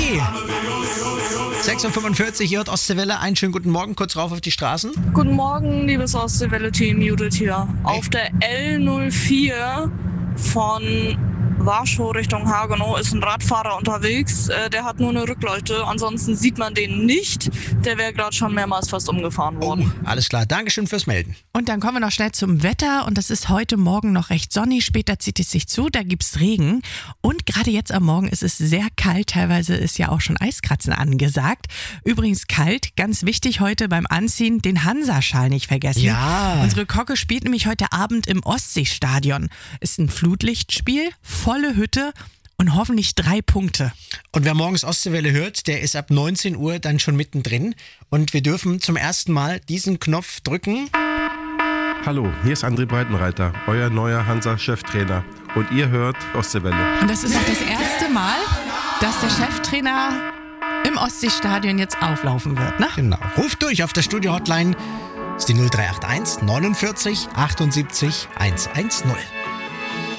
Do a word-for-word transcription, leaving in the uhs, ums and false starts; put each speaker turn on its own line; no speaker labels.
Sonny! sechs Uhr fünfundvierzig, ihr hört Ostseewelle. Einen schönen guten Morgen, kurz rauf auf die Straßen.
Guten Morgen, liebes Ostseewelle-Team, Judith hier. Hey. Auf der L null vier von Warschau Richtung Hagenow ist ein Radfahrer unterwegs. Äh, der hat nur eine Rückleuchte, ansonsten sieht man den nicht. Der wäre gerade schon mehrmals fast umgefahren worden.
Oh, alles klar, Dankeschön fürs Melden.
Und dann kommen wir noch schnell zum Wetter und das ist heute Morgen noch recht sonnig, später zieht es sich zu, da gibt's Regen und gerade jetzt am Morgen ist es sehr kalt, teilweise ist ja auch schon Eiskratzen angesagt. Übrigens kalt, ganz wichtig heute beim Anziehen, den Hansa-Schal nicht vergessen.
Ja.
Unsere Kocke spielt nämlich heute Abend im Ostseestadion. Ist ein Flutlichtspiel, volle Hütte und hoffentlich drei Punkte.
Und wer morgens Ostseewelle hört, der ist ab neunzehn Uhr dann schon mittendrin und wir dürfen zum ersten Mal diesen Knopf drücken.
Hallo, hier ist André Breitenreiter, euer neuer Hansa-Cheftrainer und ihr hört Ostseewelle.
Und das ist auch das erste Mal, dass der Cheftrainer im Ostseestadion jetzt auflaufen wird, ne?
Genau. Ruft durch auf der Studio-Hotline. Das ist die null drei acht eins neunundvierzig achtundsiebzig hundertzehn.